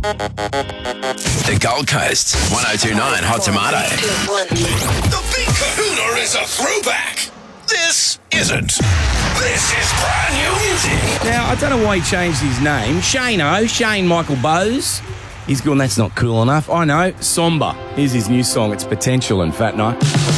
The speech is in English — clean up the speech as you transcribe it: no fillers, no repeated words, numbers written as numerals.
The Gold Coast 1029 Hot Tomato. The Big Kahuna is a throwback. This isn't. This is brand new music. Now, I don't know why he changed his name. Shane Michael Bose. He's going, that's not cool enough. I know, Somber. Here's his new song. It's Potential and Fat Night.